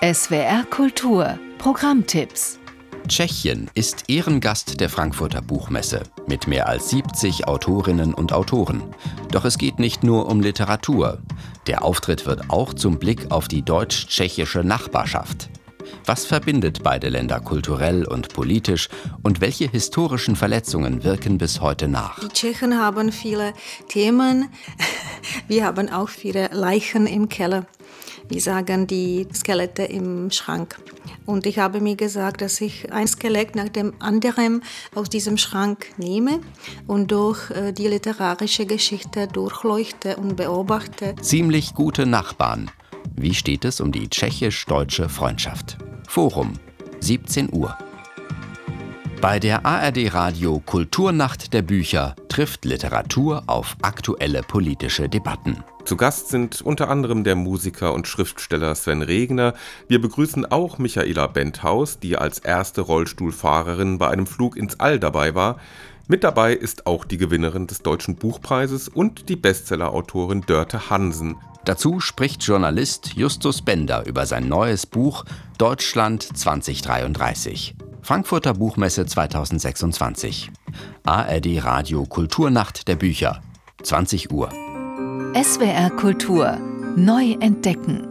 SWR Kultur Programmtipps. Tschechien ist Ehrengast der Frankfurter Buchmesse mit mehr als 70 Autorinnen und Autoren. Doch es geht nicht nur um Literatur. Der Auftritt wird auch zum Blick auf die deutsch-tschechische Nachbarschaft. Was verbindet beide Länder kulturell und politisch und welche historischen Verletzungen wirken bis heute nach? Die Tschechen haben viele Themen. Wir haben auch viele Leichen im Keller. Wir sagen die Skelette im Schrank. Und ich habe mir gesagt, dass ich ein Skelett nach dem anderen aus diesem Schrank nehme und durch die literarische Geschichte durchleuchte und beobachte. Ziemlich gute Nachbarn. Wie steht es um die tschechisch-deutsche Freundschaft? Forum, 17 Uhr. Bei der ARD-Radio Kulturnacht der Bücher trifft Literatur auf aktuelle politische Debatten. Zu Gast sind unter anderem der Musiker und Schriftsteller Sven Regner. Wir begrüßen auch Michaela Benthaus, die als erste Rollstuhlfahrerin bei einem Flug ins All dabei war. Mit dabei ist auch die Gewinnerin des Deutschen Buchpreises und die Bestsellerautorin Dörte Hansen. Dazu spricht Journalist Justus Bender über sein neues Buch Deutschland 2033. Frankfurter Buchmesse 2026. ARD Radio Kulturnacht der Bücher, 20 Uhr. SWR Kultur neu entdecken.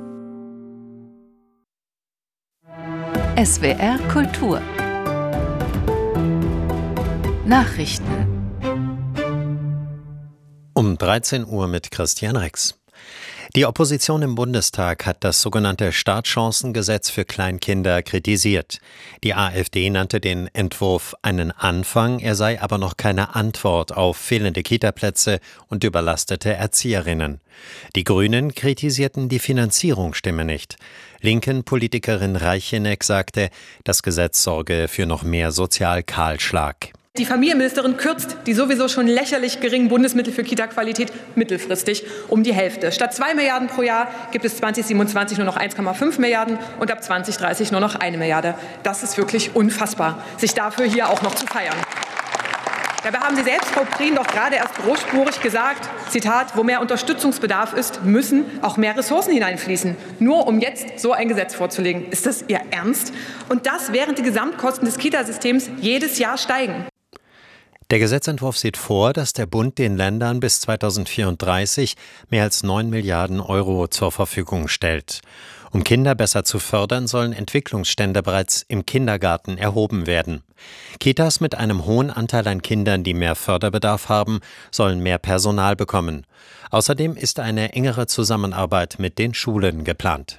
SWR Kultur Nachrichten. Um 13 Uhr mit Christian Rex. Die Opposition im Bundestag hat das sogenannte Startchancengesetz für Kleinkinder kritisiert. Die AfD nannte den Entwurf einen Anfang, er sei aber noch keine Antwort auf fehlende Kitaplätze und überlastete Erzieherinnen. Die Grünen kritisierten die Finanzierung stimme nicht. Linken Politikerin Reicheneck sagte, das Gesetz sorge für noch mehr Sozialkahlschlag. Die Familienministerin kürzt die sowieso schon lächerlich geringen Bundesmittel für Kita-Qualität mittelfristig um die Hälfte. Statt 2 Milliarden pro Jahr gibt es 2027 nur noch 1,5 Milliarden und ab 2030 nur noch 1 Milliarde. Das ist wirklich unfassbar, sich dafür hier auch noch zu feiern. Dabei haben Sie selbst, Frau Prien, doch gerade erst großspurig gesagt, Zitat, wo mehr Unterstützungsbedarf ist, müssen auch mehr Ressourcen hineinfließen. Nur um jetzt so ein Gesetz vorzulegen. Ist das Ihr Ernst? Und das, während die Gesamtkosten des Kitasystems jedes Jahr steigen. Der Gesetzentwurf sieht vor, dass der Bund den Ländern bis 2034 mehr als 9 Milliarden Euro zur Verfügung stellt. Um Kinder besser zu fördern, sollen Entwicklungsstände bereits im Kindergarten erhoben werden. Kitas mit einem hohen Anteil an Kindern, die mehr Förderbedarf haben, sollen mehr Personal bekommen. Außerdem ist eine engere Zusammenarbeit mit den Schulen geplant.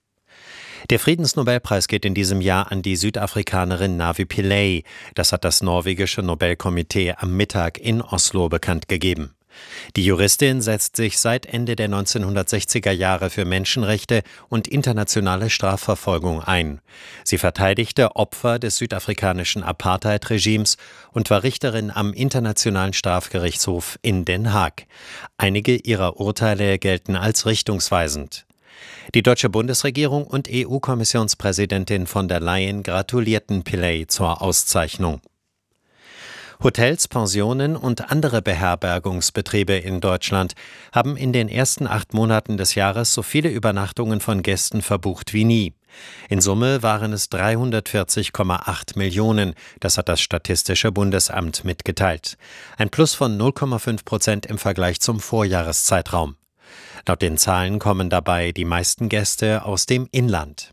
Der Friedensnobelpreis geht in diesem Jahr an die Südafrikanerin Navi Pillay. Das hat das norwegische Nobelkomitee am Mittag in Oslo bekannt gegeben. Die Juristin setzt sich seit Ende der 1960er Jahre für Menschenrechte und internationale Strafverfolgung ein. Sie verteidigte Opfer des südafrikanischen Apartheid-Regimes und war Richterin am Internationalen Strafgerichtshof in Den Haag. Einige ihrer Urteile gelten als richtungsweisend. Die deutsche Bundesregierung und EU-Kommissionspräsidentin von der Leyen gratulierten Pillay zur Auszeichnung. Hotels, Pensionen und andere Beherbergungsbetriebe in Deutschland haben in den ersten 8 Monaten des Jahres so viele Übernachtungen von Gästen verbucht wie nie. In Summe waren es 340,8 Millionen, das hat das Statistische Bundesamt mitgeteilt. Ein Plus von 0,5% im Vergleich zum Vorjahreszeitraum. Laut den Zahlen kommen dabei die meisten Gäste aus dem Inland.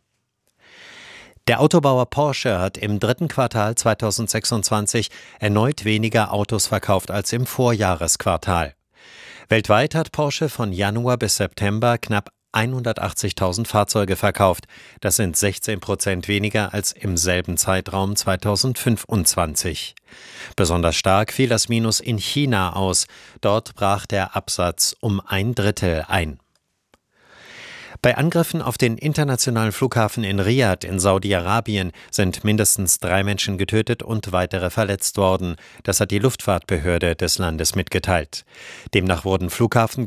Der Autobauer Porsche hat im 3. Quartal 2026 erneut weniger Autos verkauft als im Vorjahresquartal. Weltweit hat Porsche von Januar bis September knapp 180.000 Fahrzeuge verkauft. Das sind 16% weniger als im selben Zeitraum 2025. Besonders stark fiel das Minus in China aus. Dort brach der Absatz um 1/3 ein. Bei Angriffen auf den internationalen Flughafen in Riad in Saudi-Arabien sind mindestens 3 Menschen getötet und weitere verletzt worden. Das hat die Luftfahrtbehörde des Landes mitgeteilt. Demnach wurden